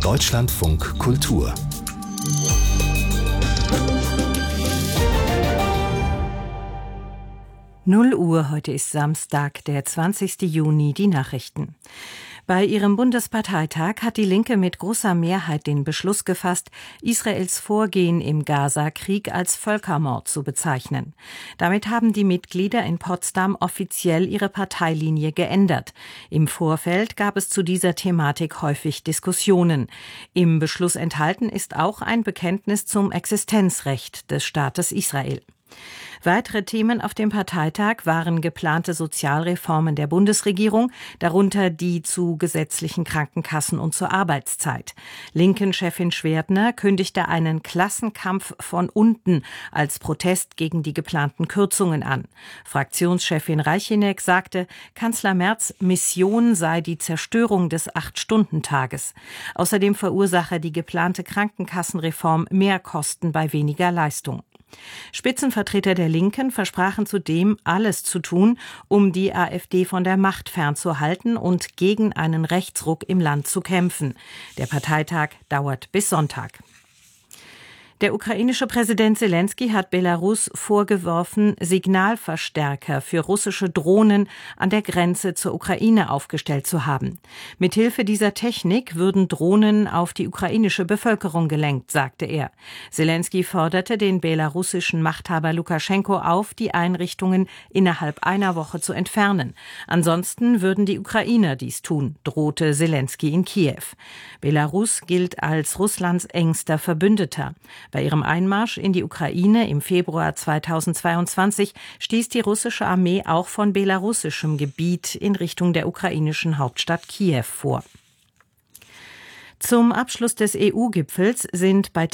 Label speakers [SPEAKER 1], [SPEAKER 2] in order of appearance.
[SPEAKER 1] Deutschlandfunk Kultur.
[SPEAKER 2] Null Uhr, heute ist Samstag, der 20. Juni, die Nachrichten. Bei ihrem Bundesparteitag hat die Linke mit großer Mehrheit den Beschluss gefasst, Israels Vorgehen im Gaza-Krieg als Völkermord zu bezeichnen. Damit haben die Mitglieder in Potsdam offiziell ihre Parteilinie geändert. Im Vorfeld gab es zu dieser Thematik häufig Diskussionen. Im Beschluss enthalten ist auch ein Bekenntnis zum Existenzrecht des Staates Israel. Weitere Themen auf dem Parteitag waren geplante Sozialreformen der Bundesregierung, darunter die zu gesetzlichen Krankenkassen und zur Arbeitszeit. Linken-Chefin Schwerdner kündigte einen Klassenkampf von unten als Protest gegen die geplanten Kürzungen an. Fraktionschefin Reicheneck sagte, Kanzler Merz' Mission sei die Zerstörung des 8-Stunden-Tages. Außerdem verursache die geplante Krankenkassenreform mehr Kosten bei weniger Leistung. Spitzenvertreter der Linken versprachen zudem, alles zu tun, um die AfD von der Macht fernzuhalten und gegen einen Rechtsruck im Land zu kämpfen. Der Parteitag dauert bis Sonntag. Der ukrainische Präsident Selenskyj hat Belarus vorgeworfen, Signalverstärker für russische Drohnen an der Grenze zur Ukraine aufgestellt zu haben. Mithilfe dieser Technik würden Drohnen auf die ukrainische Bevölkerung gelenkt, sagte er. Selenskyj forderte den belarussischen Machthaber Lukaschenko auf, die Einrichtungen innerhalb einer Woche zu entfernen. Ansonsten würden die Ukrainer dies tun, drohte Selenskyj in Kiew. Belarus gilt als Russlands engster Verbündeter. Bei ihrem Einmarsch in die Ukraine im Februar 2022 stieß die russische Armee auch von belarussischem Gebiet in Richtung der ukrainischen Hauptstadt Kiew vor. Zum Abschluss des EU-Gipfels sind bei